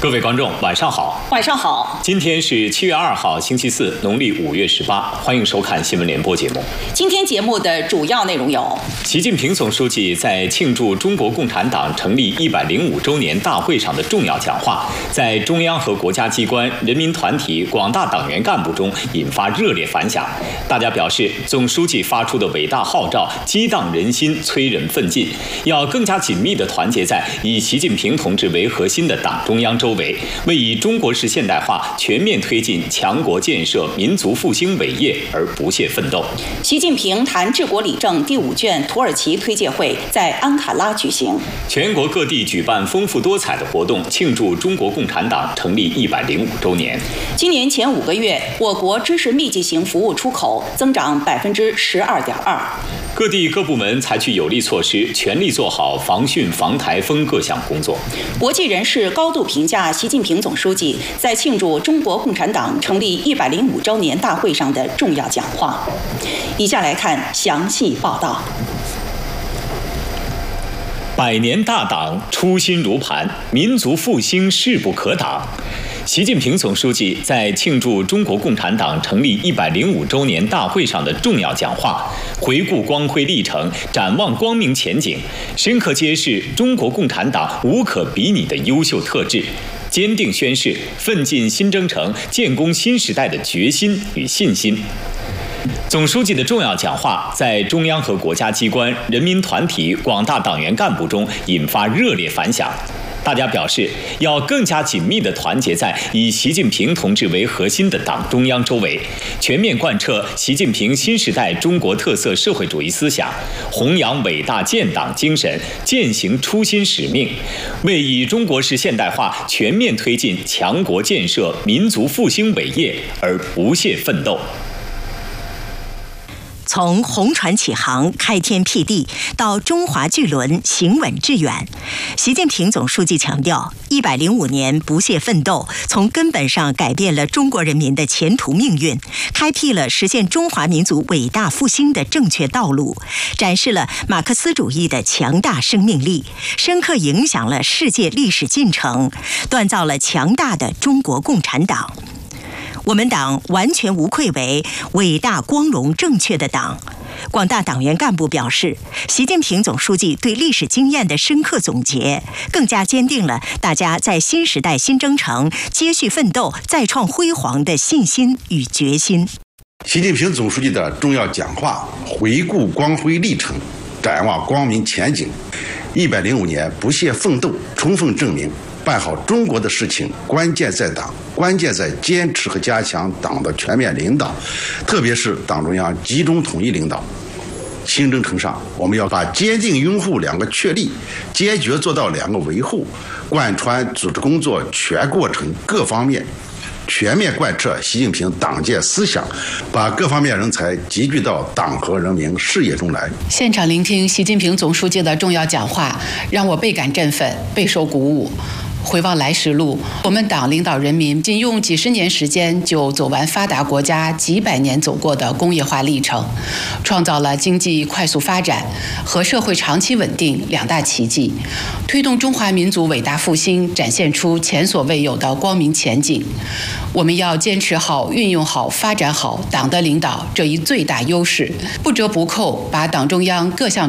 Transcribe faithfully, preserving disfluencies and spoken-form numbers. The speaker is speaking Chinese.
各位观众，晚上好。 晚上好。 今天是七月二号，星期四，农历五月十八。欢迎收看新闻联播节目。 今天节目的主要内容有： 习近平总书记在庆祝中国共产党成立一百零五周年大会上的重要讲话，在中央和国家机关、人民团体、广大党员干部中引发热烈反响。大家表示，总书记发出的伟大号召激荡人心，催人奋进，要更加紧密地团结在以习近平同志为核心的党中央周围，为以中国式现代化全面推进强国建设、民族复兴伟业而不懈奋斗。 习近平谈治国理政第五卷土耳其推介会在安卡拉举行。 全国各地举办丰富多彩的活动，庆祝中国共产党成立一百零五周年。 今年前五个月，我国知识密集型服务出口增长百分之十二点二。 各地各部门采取有力措施，全力做好防汛防台风各项工作。 国际人士高度评价习近平总书记在庆祝中国共产党成立一百零五周年大会上的重要讲话。以下来看详细报道。 百年大党，初心如磐，民族复兴势不可挡。习近平总书记在庆祝中国共产党成立一百零五周年大会上的重要讲话，回顾光辉历程，展望光明前景，深刻揭示中国共产党无可比拟的优秀特质，坚定宣示奋进新征程、建功新时代的决心与信心。总书记的重要讲话在中央和国家机关、人民团体、广大党员干部中引发热烈反响。大家表示，要更加紧密地团结在以习近平同志为核心的党中央周围，全面贯彻习近平新时代中国特色社会主义思想，弘扬伟大建党精神，践行初心使命，为以中国式现代化全面推进强国建设、民族复兴伟业而不懈奋斗。 从红船起航、开天辟地到中华巨轮行稳致远，习近平总书记强调，一百零五年不懈奋斗，从根本上改变了中国人民的前途命运，开辟了实现中华民族伟大复兴的正确道路，展示了马克思主义的强大生命力，深刻影响了世界历史进程，锻造了强大的中国共产党。我们党完全无愧为伟大、光荣、正确的党。广大党员干部表示，习近平总书记对历史经验的深刻总结，更加坚定了大家在新时代新征程接续奋斗、再创辉煌的信心与决心。 习近平总书记的重要讲话，回顾光辉历程，展望光明前景。一百零五年不懈奋斗，充分证明办好中国的事情，关键在党，关键在坚持和加强党的全面领导，特别是党中央集中统一领导。新征程上，我们要把坚定拥护两个确立，坚决做到两个维护，贯穿组织工作全过程各方面，全面贯彻习近平党建思想，把各方面人才集聚到党和人民事业中来。 现场聆听习近平总书记的重要讲话，让我倍感振奋，备受鼓舞。回望来时路，我们党领导人民仅用几十年时间就走完发达国家几百年走过的工业化历程，创造了经济快速发展和社会长期稳定两大奇迹，推动中华民族伟大复兴展现出前所未有的光明前景。我们要坚持好、运用好、发展好党的领导这一最大优势，不折不扣把党中央各项